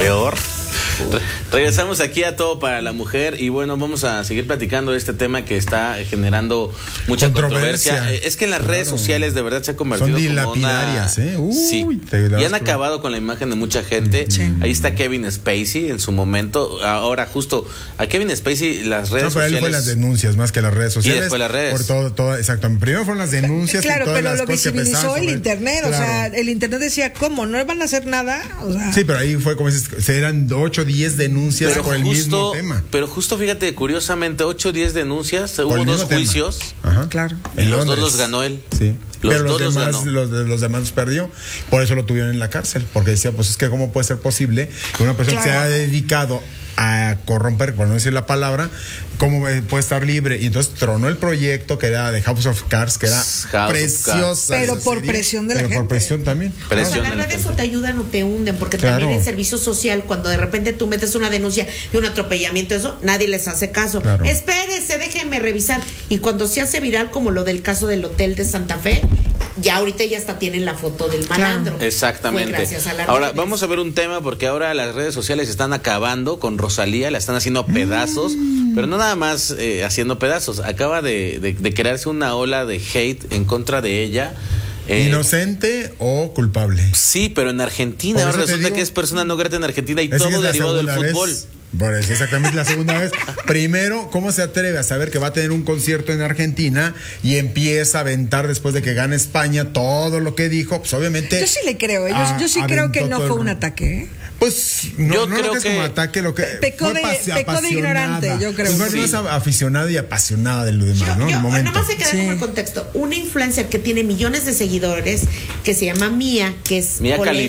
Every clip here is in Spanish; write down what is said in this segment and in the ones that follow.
Peor. Regresamos aquí a Todo para la Mujer y bueno, vamos a seguir platicando de este tema que está generando mucha controversia. Es que en las redes sociales de verdad se ha convertido como una... sí, y han acabado con la imagen de mucha gente. Ahí está Kevin Spacey en su momento. Ahora justo a Kevin Spacey las redes sociales... él fue las denuncias más que las redes sociales. Y después las redes. Por todo, exactamente. Primero fueron las denuncias. Claro, pero lo visibilizó el internet. Claro. O sea, el internet decía, ¿cómo? ¿No van a hacer nada? O sea, sí, pero ahí fue como dices, eran 8 o 10 denuncias por el mismo tema. Pero justo fíjate, curiosamente, 8 o 10 denuncias, hubo 2 juicios. Ajá, claro. Y los 2 los ganó él. Sí. Pero los demás los perdió. Por eso lo tuvieron en la cárcel. Porque decía, pues es que cómo puede ser posible que una persona que se haya dedicado a corromper, por no decir la palabra, cómo puede estar libre. Y entonces tronó el proyecto que era de House of Cards, que era preciosa. Pero por presión de la gente. Pero por presión también. Las redes o te ayudan o te hunden, porque también en servicio social, cuando de repente tú metes una denuncia de un atropellamiento, eso, nadie les hace caso. Espérese, déjenme revisar. Y cuando se hace viral, como lo del caso del hotel de Santa Fe, ya ahorita ya hasta tienen la foto del malandro. Exactamente. Ahora vamos a ver un tema, porque ahora las redes sociales están acabando con Rosalía, la están haciendo pedazos, pero no nada más haciendo pedazos. Acaba de crearse una ola de hate en contra de ella. ¿Inocente o culpable? Sí, pero en Argentina ahora resulta que es persona no grata en Argentina y todo derivado del fútbol. Por eso, exactamente la segunda vez. Primero, ¿cómo se atreve a saber que va a tener un concierto en Argentina y empieza a aventar después de que gane España todo lo que dijo? Pues obviamente... Yo sí le creo, yo sí creo que no fue un ataque, Pues no creo que es como ataque, lo que pecó de ignorante, yo creo. Pues más aficionada y apasionada de lo demás, ¿no? Nada más se queda como el contexto. Una influencer que tiene millones de seguidores, que se llama Mía, que es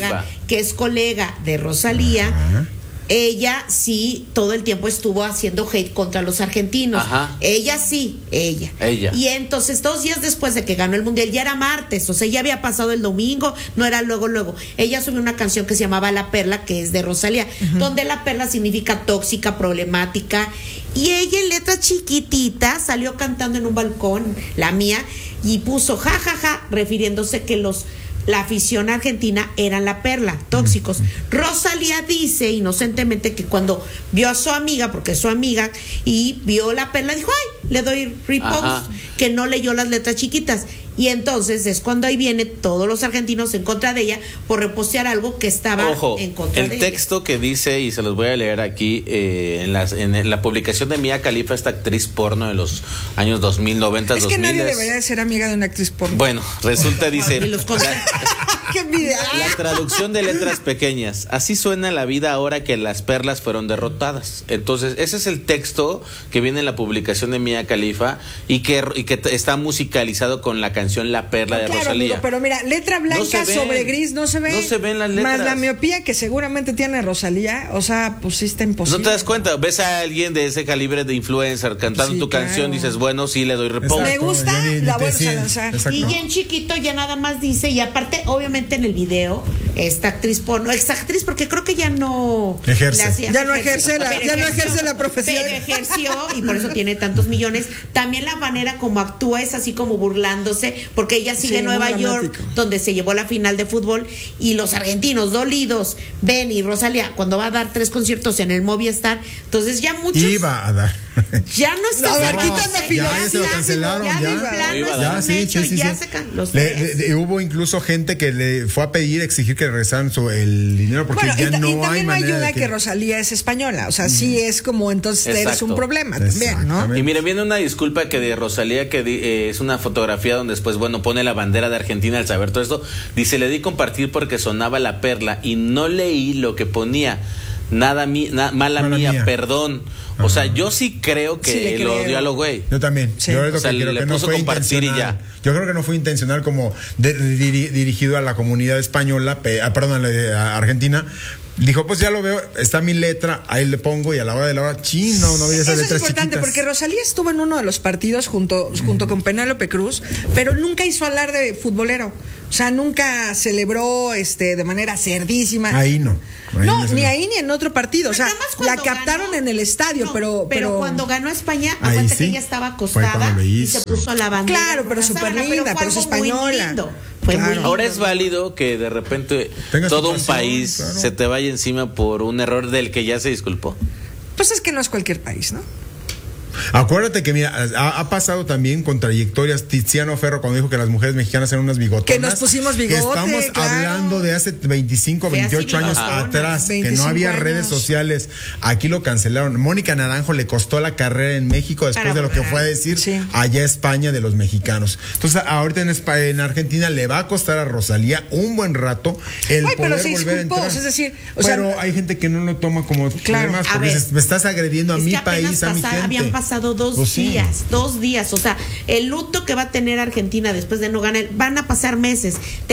colega de Rosalía. Ajá. Ella sí, todo el tiempo estuvo haciendo hate contra los argentinos. Ajá. Ella. Y entonces 2 días después de que ganó el mundial, ya era martes, o sea, ya había pasado el domingo, no era luego. Ella subió una canción que se llamaba La Perla, que es de Rosalía, donde la perla significa tóxica, problemática. Y ella en letra chiquitita salió cantando en un balcón, la Mía, y puso jajaja, refiriéndose que la afición argentina eran la perla, tóxicos. Rosalía dice inocentemente que cuando vio a su amiga, porque es su amiga, y vio la perla, dijo, ay, le doy repost, que no leyó las letras chiquitas. Y entonces es cuando ahí viene todos los argentinos en contra de ella por repostear algo que estaba en contra de ella. El texto que dice, y se los voy a leer aquí, en la publicación de Mia Khalifa, esta actriz porno de los años 2000, 90, 2000. Es que nadie debería de ser amiga de una actriz porno. Bueno, resulta, dice... ¡Qué envidia! La traducción de letras pequeñas. Así suena la vida ahora que las perlas fueron derrotadas. Entonces, ese es el texto que viene en la publicación de Mia Khalifa y que está musicalizado con la canción La Perla de Rosalía. Amigo, pero mira, letra blanca sobre gris no se ve. No se ven las letras. Más la miopía que seguramente tiene Rosalía, o sea, pues sí está imposible. No te das cuenta, ves a alguien de ese calibre de influencer cantando tu canción, dices, bueno, sí le doy repost. Me gusta, la vuelves a lanzar. Y ya en chiquito ya nada más dice, y aparte, obviamente en el video, esta actriz porno, actriz porque creo que ya no ejerce. Ya no ejerce la profesión. Pero ejerció y por eso tiene tantos millones. También la manera como actúa es así como burlándose, porque ella sigue en Nueva York, donde se llevó la final de fútbol, y los argentinos dolidos ven, y Rosalía cuando va a dar 3 conciertos en el Movistar, entonces ya muchos iba a dar, ya no está, ya se lo cancelaron, hubo incluso gente que le fue a exigir que regresaran el dinero, porque ya no hay manera ayuda que Rosalía es española, o sea, sí es como, entonces eres un problema también, ¿no? Y miren, viene una disculpa que de Rosalía, que es una fotografía donde después, bueno, pone la bandera de Argentina al saber todo esto, dice, le di compartir porque sonaba La Perla y no leí lo que ponía. Mala mía, perdón. O sea, yo sí creo que lo dio a los güey. Yo también. Sí. Yo creo que no fue intencional. Yo creo que no fue intencional como dirigido a la comunidad española, a Argentina. Dijo, pues ya lo veo, está mi letra, ahí le pongo, y a la hora de la hora, no vi esas letras chiquitas. Eso es importante, porque Rosalía estuvo en uno de los partidos junto con Penélope Cruz, pero nunca hizo alarde futbolero. O sea, nunca celebró de manera cerdísima. Ahí no. Ni ahí ni en otro partido. O sea, la captaron en el estadio, pero cuando ganó España, aguanta que ella estaba acostada y se puso la bandera. Claro, pero súper linda, pero es española. Ahora es válido que de repente todo un país se te vaya encima por un error del que ya se disculpó. Pues es que no es cualquier país, ¿no? Acuérdate que, mira, ha pasado también con trayectorias. Tiziano Ferro, cuando dijo que las mujeres mexicanas eran unas bigotonas. Que nos pusimos bigote. Estamos hablando de hace 25, 28 años atrás, que no había redes sociales. Aquí lo cancelaron. Mónica Naranjo le costó la carrera en México después de lo que fue a decir allá España de los mexicanos. Entonces, ahorita en Argentina le va a costar a Rosalía un buen rato el poder volver a entrar. Es decir, pero hay gente que no lo toma como problemas, porque dices, me estás agrediendo a mi país, a mi gente. Habían pasado 2 días, o sea, el luto que va a tener Argentina después de no ganar, van a pasar meses.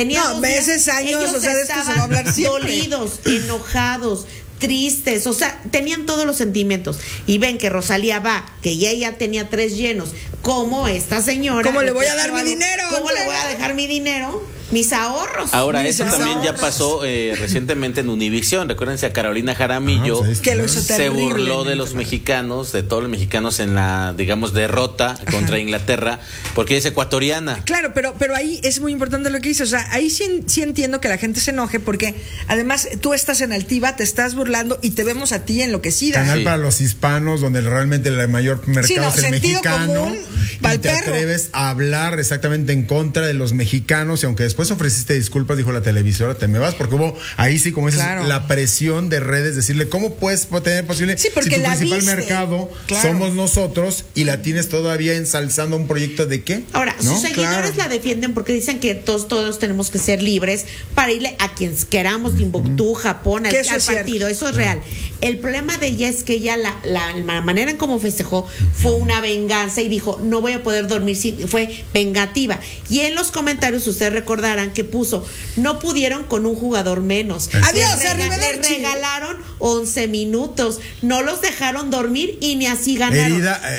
Meses, años, o sea, de esto se va a hablar siempre. Dolidos, enojados, tristes, o sea, tenían todos los sentimientos. Y ven que Rosalía va, que ya tenía 3 llenos, como esta señora. ¿Cómo le voy a dar mi dinero? ¿Cómo le voy a dejar mi dinero? Mis ahorros. Ahora, eso también ya pasó recientemente en Univisión. Recuérdense a Carolina Jaramillo, que lo hizo se burló de los mexicanos, de todos los mexicanos en la, digamos, derrota contra Inglaterra, porque es ecuatoriana. Claro, pero ahí es muy importante lo que dices. O sea, ahí sí entiendo que la gente se enoje, porque además tú estás en altiva, te estás burlando y te vemos a ti enloquecida. Canal para los hispanos, donde realmente el mayor mercado es el mexicano. Y te atreves a hablar exactamente en contra de los mexicanos, y aunque después ofreciste disculpas, dijo la televisora, te me vas, porque hubo ahí sí, como dices, la presión de redes, decirle, ¿cómo puedes tener posible si tu principal mercado somos nosotros y la tienes todavía ensalzando un proyecto de qué? Ahora, sus seguidores la defienden porque dicen que todos tenemos que ser libres para irle a quien queramos, Timbuktu, Japón, al partido, eso es real. El problema de ella es que ella, la manera en cómo festejó fue una venganza y dijo, no voy a poder dormir, fue vengativa. Y en los comentarios ustedes recordarán que puso, no pudieron con un jugador menos. Adiós, le regalaron 11 minutos, no los dejaron dormir y ni así ganaron.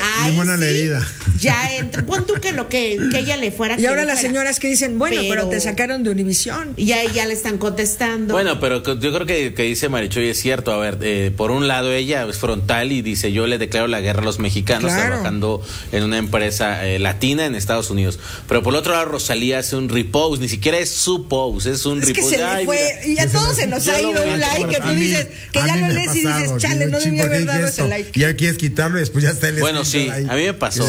La herida. Ya entra, pon tú que ella le fuera. Y ahora las señoras que dicen, pero te sacaron de Univisión. Y ya le están contestando. Bueno, pero yo creo que dice Marichuy es cierto. A ver, por un lado ella es frontal y dice, yo le declaro la guerra a los mexicanos trabajando en una empresa latina en Estados Unidos. Pero por el otro lado Rosalía hace un repost, ni siquiera es su post, es un repost. Que se le fue, y a todos se nos ha ido un like que tú dices, que ya lo lees y dices, chale, no debía haber dado ese like. Ya quieres quitarlo y después ya está el Bueno, sí, a mí me pasó.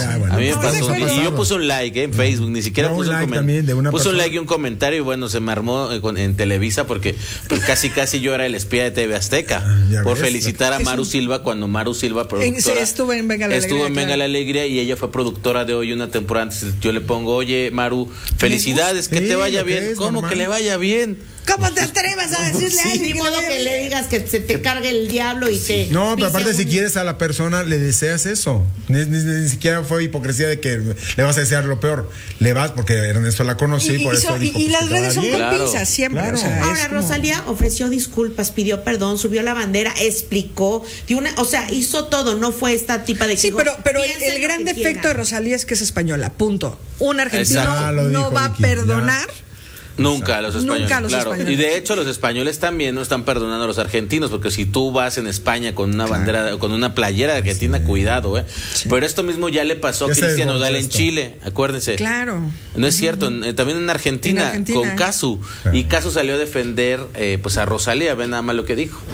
Y yo puse un like en Facebook, ni siquiera puse un comentario. Puse un like y un comentario y bueno, se me armó en Televisa porque pues, casi yo era el espía de TV Azteca por felicitar a Maru Silva cuando Maru Silva, productora, estuvo en Venga la Alegría y ella fue productora de Hoy una temporada antes. Yo le pongo, oye Maru, felicidades, que te vaya bien. ¿Cómo que le vaya bien? ¿Cómo te atreves a decirle a alguien? Ni modo que le digas que se te cargue el diablo y te... No, pero aparte si quieres a la persona, le deseas eso. Ni siquiera fue hipocresía de que le vas a desear lo peor. Le vas porque Ernesto la conocí y por eso dijo, y las redes son con pinzas siempre. Claro. Ahora, Rosalía ofreció disculpas, pidió perdón, subió la bandera, explicó, hizo todo, no fue esta tipa de... Sí, pero el gran defecto de Rosalía es que es española, punto. Un argentino no va a perdonar... Nunca a los españoles, claro. Y de hecho los españoles también no están perdonando a los argentinos, porque si tú vas en España con una bandera, con una playera de Argentina, cuidado, Pero esto mismo ya le pasó a Cristian Nodal en Chile, acuérdense. Claro. No es cierto, también en Argentina con Casu. Y Casu salió a defender pues a Rosalía, ven nada más lo que dijo.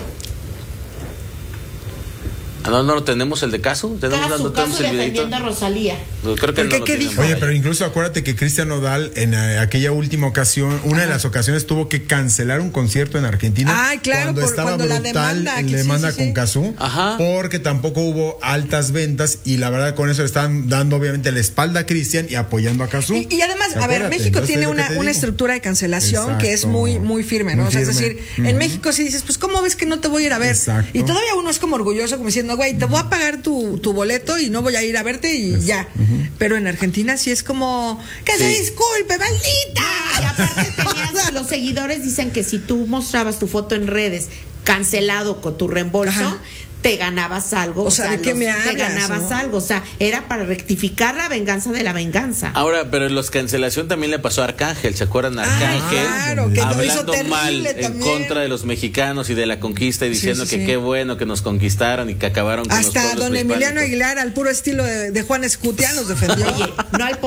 No tenemos el de Casu. Tenemos el defendiendo a Rosalía. Creo que ¿Qué dijo? Oye, pero incluso acuérdate que Cristian Nodal en aquella última ocasión, una de las ocasiones tuvo que cancelar un concierto en Argentina. Ay, claro, cuando estaba brutal la demanda con Casu, porque tampoco hubo altas ventas y la verdad con eso le estaban dando obviamente la espalda a Cristian y apoyando a Casu. Y además, a ver, México tiene una estructura de cancelación que es muy firme, ¿no? O sea, es decir, en México si dices, pues ¿cómo ves que no te voy a ir a ver? Y todavía uno es como orgulloso, como diciendo, güey, te voy a pagar tu boleto y no voy a ir a verte y ya. Pero en Argentina sí es como, que se disculpe, maldita. Y aparte los seguidores dicen que si tú mostrabas tu foto en redes cancelado con tu reembolso, te ganabas algo. O sea, ¿de qué me hablas? Te ganabas algo. O sea, era para rectificar la venganza de la venganza. Ahora, pero en los cancelación también le pasó a Arcángel. ¿Se acuerdan? Arcángel, claro, que hablando mal en contra de los mexicanos y de la conquista y diciendo que qué bueno que nos conquistaron y que acabaron con hasta los pueblos don Emiliano Aguilar, al puro estilo de Juan Escutia, nos defendió. Oye, no al